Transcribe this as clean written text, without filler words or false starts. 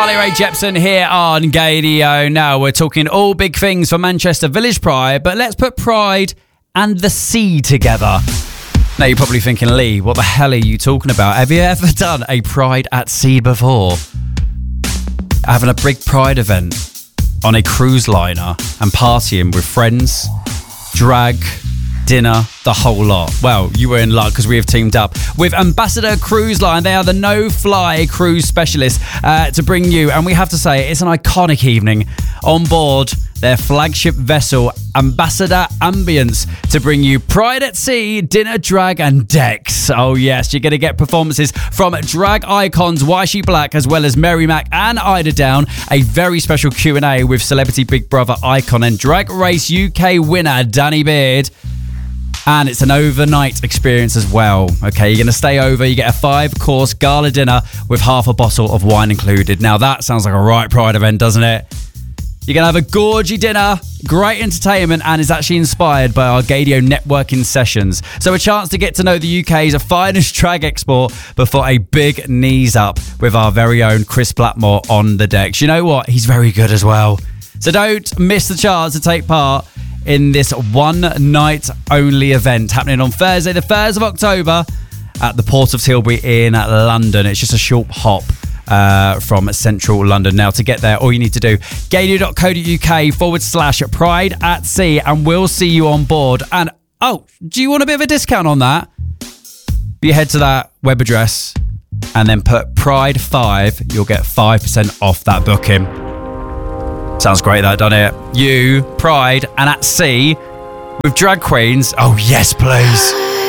Carly Rae Jepsen here on Gadio. Now we're talking all big things for Manchester Village Pride, but let's put Pride and the sea together. Now you're probably thinking, Lee, what the hell are you talking about? Have you ever done a Pride at sea before? Having a big Pride event on a cruise liner and partying with friends, drag, dinner, the whole lot. Well, you were in luck because we have teamed up with Ambassador Cruise Line. They are the no-fly cruise specialists to bring you, and we have to say, it's an iconic evening on board their flagship vessel, Ambassador Ambience, to bring you Pride at Sea, dinner, drag and decks. Oh yes, you're going to get performances from drag icons Waishi Black as well as Mary Mac and Ida Down, a very special Q&A with Celebrity Big Brother icon and Drag Race UK winner Danny Beard. And it's an overnight experience as well. Okay, you're going to stay over. You get a 5-course gala dinner with half a bottle of wine included. Now that sounds like a right Pride event, doesn't it? You're going to have a gorgy dinner, great entertainment, and is actually inspired by our Gadio networking sessions. So a chance to get to know the UK's finest drag export before a big knees up with our very own Chris Blackmore on the decks. You know what? He's very good as well. So don't miss the chance to take part in this one-night only event happening on Thursday, the 1st of October at the Port of Tilbury in London. It's just a short hop from central London. Now, to get there, all you need to do, gadio.co.uk/Pride at Sea, and we'll see you on board. And, oh, do you want a bit of a discount on that? You head to that web address and then put Pride 5, you'll get 5% off that booking. Sounds great, that, doesn't it? You, Pride, and at sea with drag queens. Oh, yes, please.